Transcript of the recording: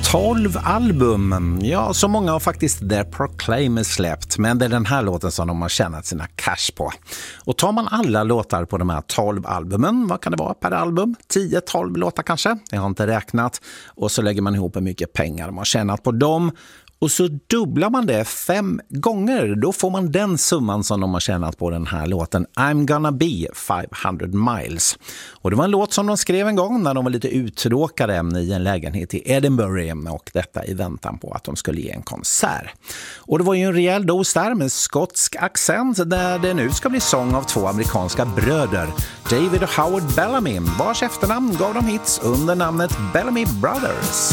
12 album. Ja, så många har faktiskt The Proclaimers släppt, men det är den här låten som de har tjänat sina cash på. Och tar man alla låtar på de här 12 albumen, vad kan det vara per album? 10-12 låtar kanske? Jag har inte räknat. Och så lägger man ihop hur mycket pengar de har tjänat på dem. Och så dubblar man det 5 gånger. Då får man den summan som de har tjänat på den här låten I'm gonna be 500 miles. Och det var en låt som de skrev en gång när de var lite uttråkade i en lägenhet i Edinburgh. Och detta i väntan på att de skulle ge en konsert. Och det var ju en rejäl dos där med skotsk accent där det nu ska bli sång av 2 amerikanska bröder. David och Howard Bellamy, vars efternamn gav dem hits under namnet Bellamy Brothers.